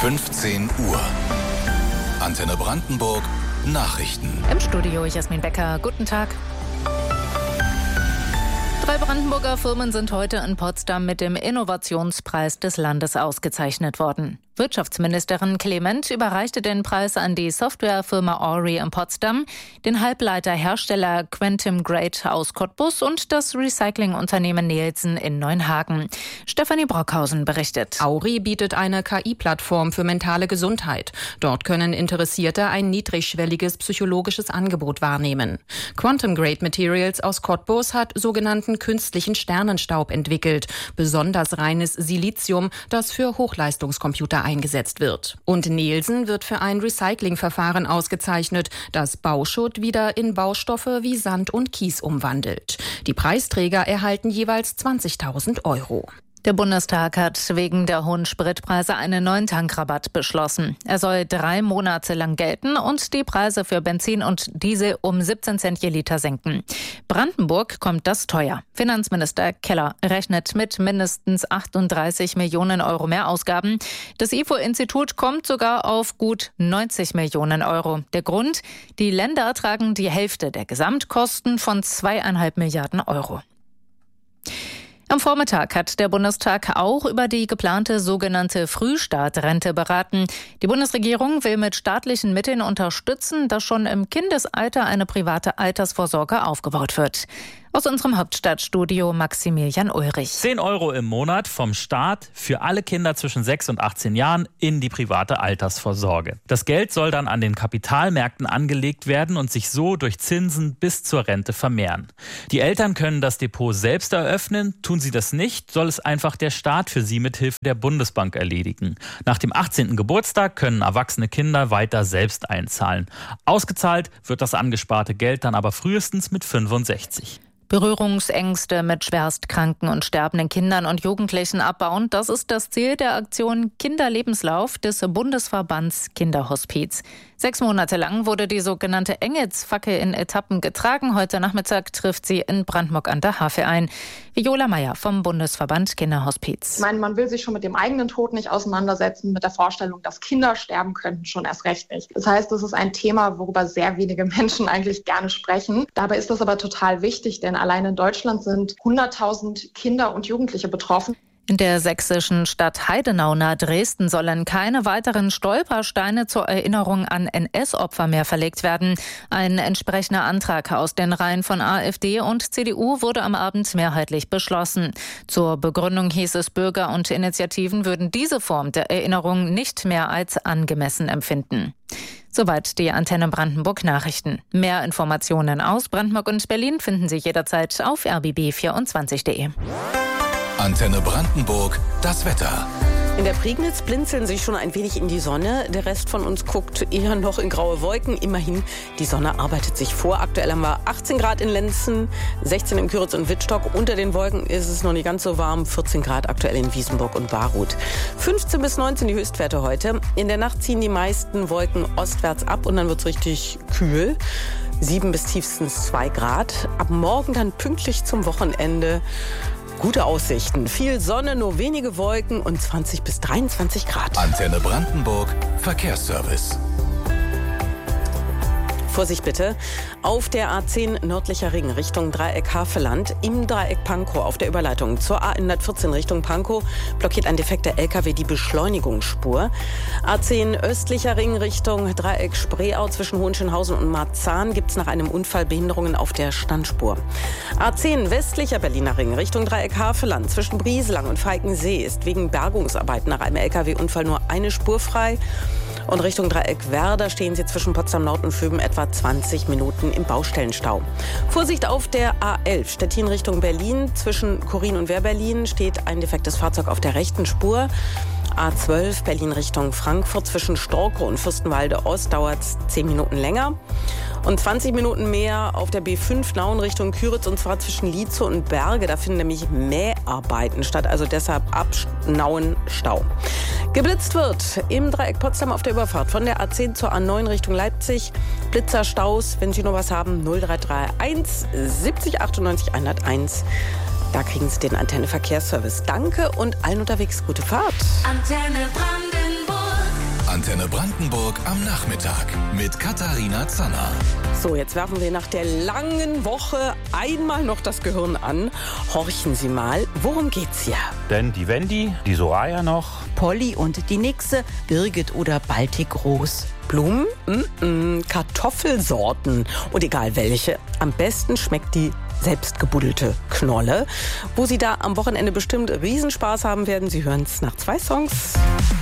15 Uhr. Antenne Brandenburg Nachrichten. Im Studio Jasmin Becker. Guten Tag. 3 Brandenburger Firmen sind heute in Potsdam mit dem Innovationspreis des Landes ausgezeichnet worden. Wirtschaftsministerin Clement überreichte den Preis an die Softwarefirma Ori in Potsdam, den Halbleiterhersteller Quantum Grade aus Cottbus und das Recyclingunternehmen Nielsen in Neuenhagen. Stefanie Brockhausen berichtet. Ori bietet eine KI-Plattform für mentale Gesundheit. Dort können Interessierte ein niedrigschwelliges psychologisches Angebot wahrnehmen. Quantum Grade Materials aus Cottbus hat sogenannten künstlichen Sternenstaub entwickelt, besonders reines Silizium, das für Hochleistungscomputer eingesetzt wird. Und Nielsen wird für ein Recyclingverfahren ausgezeichnet, das Bauschutt wieder in Baustoffe wie Sand und Kies umwandelt. Die Preisträger erhalten jeweils 20.000 €. Der Bundestag hat wegen der hohen Spritpreise einen neuen Tankrabatt beschlossen. Er soll 3 Monate lang gelten und die Preise für Benzin und Diesel um 17 Cent je Liter senken. Brandenburg kommt das teuer. Finanzminister Keller rechnet mit mindestens 38 Millionen € mehr Ausgaben. Das IFO-Institut kommt sogar auf gut 90 Millionen €. Der Grund? Die Länder tragen die Hälfte der Gesamtkosten von 2,5 Milliarden €. Am Vormittag hat der Bundestag auch über die geplante sogenannte Frühstartrente beraten. Die Bundesregierung will mit staatlichen Mitteln unterstützen, dass schon im Kindesalter eine private Altersvorsorge aufgebaut wird. Aus unserem Hauptstadtstudio Maximilian Ulrich. 10 € im Monat vom Staat für alle Kinder zwischen 6 und 18 Jahren in die private Altersvorsorge. Das Geld soll dann an den Kapitalmärkten angelegt werden und sich so durch Zinsen bis zur Rente vermehren. Die Eltern können das Depot selbst eröffnen. Tun sie das nicht, soll es einfach der Staat für sie mithilfe der Bundesbank erledigen. Nach dem 18. Geburtstag können erwachsene Kinder weiter selbst einzahlen. Ausgezahlt wird das angesparte Geld dann aber frühestens mit 65. Berührungsängste mit schwerstkranken und sterbenden Kindern und Jugendlichen abbauen, das ist das Ziel der Aktion Kinderlebenslauf des Bundesverbands Kinderhospiz. 6 Monate lang wurde die sogenannte Engelsfackel in Etappen getragen. Heute Nachmittag trifft sie in Brandenburg an der Havel ein. Viola Meyer vom Bundesverband Kinderhospiz. Ich meine, man will sich schon mit dem eigenen Tod nicht auseinandersetzen, mit der Vorstellung, dass Kinder sterben könnten, schon erst recht nicht. Das heißt, das ist ein Thema, worüber sehr wenige Menschen eigentlich gerne sprechen. Dabei ist das aber total wichtig, denn allein in Deutschland sind 100.000 Kinder und Jugendliche betroffen. In der sächsischen Stadt Heidenau nahe Dresden sollen keine weiteren Stolpersteine zur Erinnerung an NS-Opfer mehr verlegt werden. Ein entsprechender Antrag aus den Reihen von AfD und CDU wurde am Abend mehrheitlich beschlossen. Zur Begründung hieß es, Bürger und Initiativen würden diese Form der Erinnerung nicht mehr als angemessen empfinden. Soweit die Antenne Brandenburg Nachrichten. Mehr Informationen aus Brandenburg und Berlin finden Sie jederzeit auf rbb24.de. Antenne Brandenburg, das Wetter. In der Prignitz blinzeln Sie schon ein wenig in die Sonne. Der Rest von uns guckt eher noch in graue Wolken. Immerhin, die Sonne arbeitet sich vor. Aktuell haben wir 18 Grad in Lenzen, 16 im Küritz und Wittstock. Unter den Wolken ist es noch nicht ganz so warm. 14 Grad aktuell in Wiesenburg und Baruth. 15 bis 19 die Höchstwerte heute. In der Nacht ziehen die meisten Wolken ostwärts ab und dann wird es richtig kühl. 7 bis tiefstens 2 Grad. Ab morgen dann pünktlich zum Wochenende gute Aussichten. Viel Sonne, nur wenige Wolken und 20 bis 23 Grad. Antenne Brandenburg, Verkehrsservice. Vorsicht bitte. Auf der A10 nördlicher Ring Richtung Dreieck Havelland, im Dreieck Pankow auf der Überleitung zur A114 Richtung Pankow blockiert ein defekter LKW die Beschleunigungsspur. A10 östlicher Ring Richtung Dreieck Spreeau zwischen Hohenschönhausen und Marzahn gibt es nach einem Unfall Behinderungen auf der Standspur. A10 westlicher Berliner Ring Richtung Dreieck Havelland zwischen Brieselang und Falkensee ist wegen Bergungsarbeiten nach einem LKW-Unfall nur eine Spur frei. Und Richtung Dreieck Werder stehen Sie zwischen Potsdam Nord und Vöben etwa 20 Minuten im Baustellenstau. Vorsicht auf der A11 Stettin Richtung Berlin. Zwischen Chorin und Wehr-Berlin steht ein defektes Fahrzeug auf der rechten Spur. A12 Berlin Richtung Frankfurt zwischen Storkow und Fürstenwalde Ost dauert es 10 Minuten länger. Und 20 Minuten mehr auf der B5 Nauen Richtung Küritz und zwar zwischen Lietzow und Berge. Da finden nämlich Mäharbeiten statt, also deshalb ab Nauen Stau. Geblitzt wird im Dreieck Potsdam auf der Überfahrt von der A10 zur A9 Richtung Leipzig. Blitzerstaus, wenn Sie noch was haben, 0331 70 98 101. Da kriegen Sie den Antenne Verkehrsservice. Danke und allen unterwegs gute Fahrt. Antenne Brandenburg. Antenne Brandenburg am Nachmittag mit Katharina Zanner. So, jetzt werfen wir nach der langen Woche einmal noch das Gehirn an. Horchen Sie mal, worum geht's hier? Denn die Wendy, die Soraya noch, Polly und die Nixe, Birgit oder Baltic Rose. Blumen? Kartoffelsorten. Und egal welche. Am besten schmeckt die selbstgebuddelte Knolle. Wo Sie da am Wochenende bestimmt Riesenspaß haben werden, Sie hören es nach 2 Songs.